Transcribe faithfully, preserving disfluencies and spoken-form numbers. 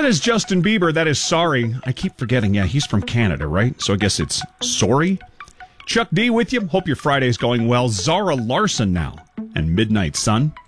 That is Justin Bieber. That is Sorry. I keep forgetting. Yeah, he's from Canada, right? So I guess it's Sorry. Chuck D with you. Hope your Friday's going well. Zara Larson now and Midnight Sun.